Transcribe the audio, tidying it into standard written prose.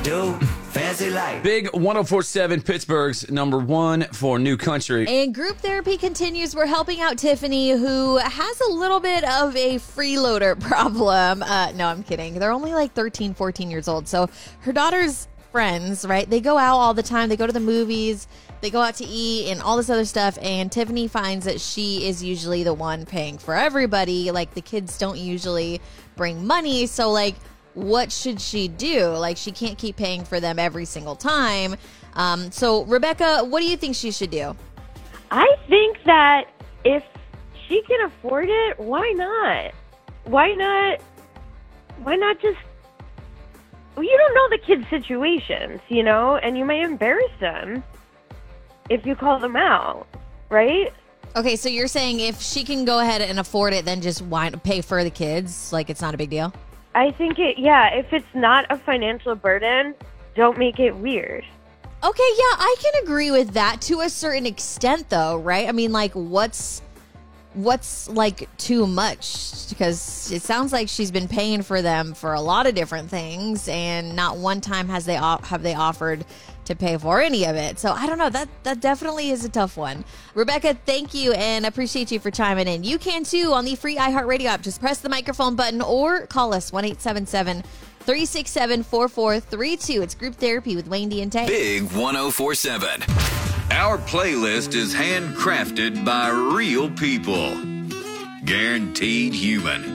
do. Fancy life. Big 104.7, Pittsburgh's number one for new country. And group therapy continues. We're helping out Tiffany, who has a little bit of a freeloader problem. No, I'm kidding. They're only like 13, 14 years old. So her daughter's friends, right? They go out all the time. They go to the movies. They go out to eat and all this other stuff. And Tiffany finds that she is usually the one paying for everybody. Like, the kids don't usually bring money. So, like, what should she do? Like, she can't keep paying for them every single time. So, Rebecca, what do you think she should do? I think that if she can afford it, why not? Why not just... Well, you don't know the kids' situations, you know, and you might embarrass them if you call them out, right? Okay, so you're saying if she can go ahead and afford it, then just pay for the kids? Like, it's not a big deal? I think if it's not a financial burden, don't make it weird. Okay, yeah, I can agree with that to a certain extent, though, right? I mean, like, what's like too much? Because it sounds like she's been paying for them for a lot of different things, and not one time have they offered to pay for any of it. So I don't know. That definitely is a tough one. Rebecca, thank you, and appreciate you for chiming in. You can too on the free iHeartRadio app. Just press the microphone button or call us 1-877-367-4432. It's Group Therapy with Wayne D and Tay. Big 104.7. Our playlist is handcrafted by real people. Guaranteed human.